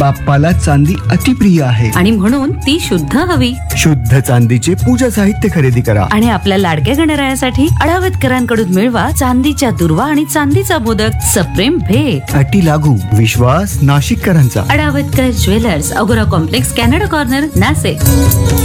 बाप्पाला चांदी अतिप्रिय आहे आणि म्हणून ती शुद्ध हवी. शुद्ध चांदीचे पूजा साहित्य खरेदी करा आणि आपल्या लाडक्या गणरायासाठी अडावतकरांकडून मिळवा चांदीच्या दुर्वा आणि चांदीचा मोदक. सप्रेम भेट. अटी लागू. विश्वास नाशिककरांचा. अडावतकर ज्वेलर्स, अगोरा कॉम्प्लेक्स, कॅनडा कॉर्नर, नाशिक.